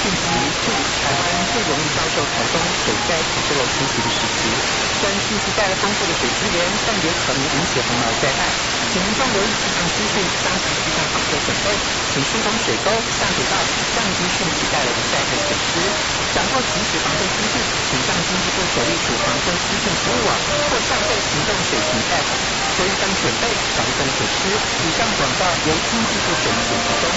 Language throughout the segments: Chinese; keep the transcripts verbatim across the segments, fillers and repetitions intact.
汛期是台湾最容易遭受台风水灾土石流侵袭的时期。虽然信息带来丰富的水资源，但也可能引起洪涝灾害。请民众留意气象资讯，加强气象防灾准备，请疏通水沟、下水道，降低汛期带来的灾害损失。掌握即时防灾资讯，请向经济部水利署防灾资讯服务网或消费行动水情 App 做一份准备，少一份损失。以上广告由经济部水利署提供。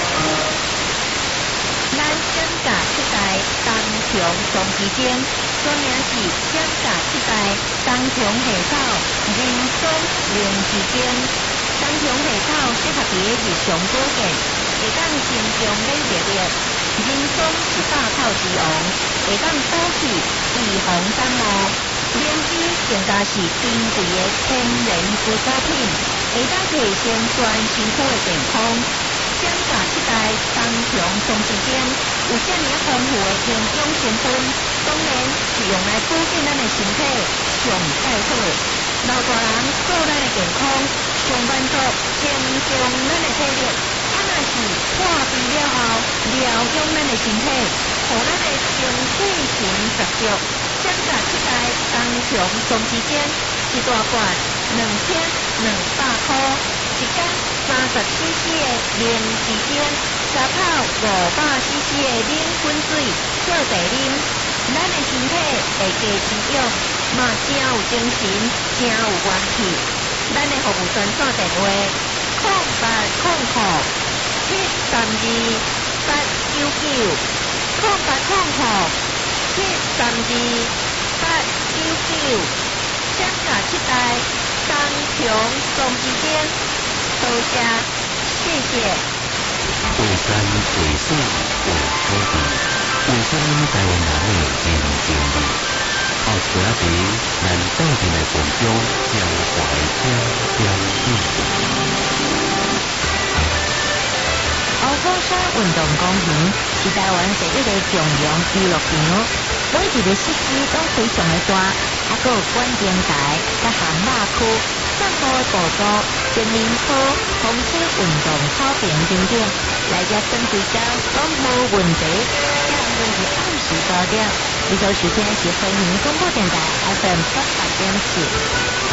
咱降价七代东强双基金，专名是降价七代东强下草人松零基金。东强下草适合伫日常保健，会当增强免疫力。人松是百草之王，会当补气、预防感冒。灵芝更加是珍贵的天然蔬果品，会当提升全身躯的健康。降价七代东强双基金有遮尔丰富的营养成分，当然是用来保健咱的身体上最好。老大人顾咱的健康，上班族增强咱的体力，啊若是破病了后疗养咱的身体，互咱的精气神十足。降价七代东强双基金一大罐两千两百块，一缸三十 C C 的零基金，三泡五百 C C 的冷滚水做茶啉，咱的身体会加滋养，嘛真有精神，真有元气。咱的服务专线电话：零八零零七三二八九九，零八零零七三二八九九。降价七代东强双基金，多谢，谢谢。 为山为水为土地，为什么台湾人的人情味？靠车皮，咱斗阵来分享江淮点点滴滴。 乌虎山运动公园是台湾第一个重阳娱乐场，每一个设施都非常的大，还佫有观景台、甲航马区、散步的步道、森林坡、风车运动草坪等等，来遮转几工拢无问题。也毋论是暗时高点，你所收听的是回民广播电台 F M 八八点四。